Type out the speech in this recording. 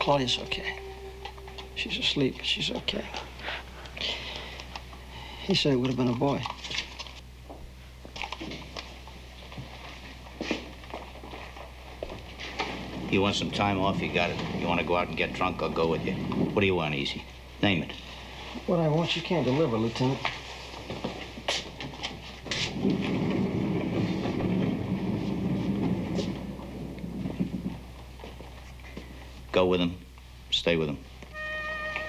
Claudia's okay. She's asleep, but she's okay. He said it would have been a boy. You want some time off? You got it. You want to go out and get drunk? I'll go with you. What do you want, Easy? Name it. What I want, you can't deliver, Lieutenant. Go with him. Stay with him.